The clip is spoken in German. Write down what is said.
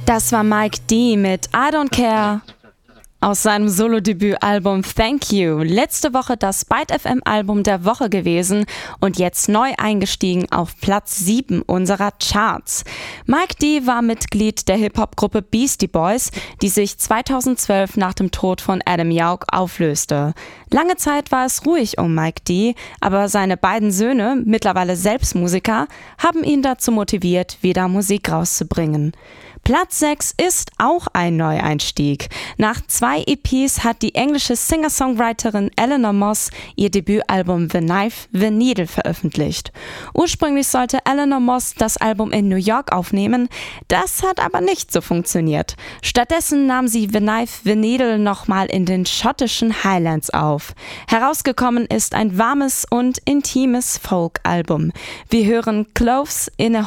Das war Mike D. mit I Don't Care aus seinem Solo-Debütalbum Thank You. Letzte Woche das Byte FM Album der Woche gewesen und jetzt neu eingestiegen auf Platz 7 unserer Charts. Mike D. war Mitglied der Hip-Hop-Gruppe Beastie Boys, die sich 2012 nach dem Tod von Adam Yauch auflöste. Lange Zeit war es ruhig um Mike D., aber seine beiden Söhne, mittlerweile selbst Musiker, haben ihn dazu motiviert, wieder Musik rauszubringen. Platz 6 ist auch ein Neueinstieg. Nach 2 EPs hat die englische Singer-Songwriterin Eleanor Moss ihr Debütalbum The Knife, The Needle veröffentlicht. Ursprünglich sollte Eleanor Moss das Album in New York aufnehmen, das hat aber nicht so funktioniert. Stattdessen nahm sie The Knife, The Needle nochmal in den schottischen Highlands auf. Herausgekommen ist ein warmes und intimes Folk-Album. Wir hören Clothes in a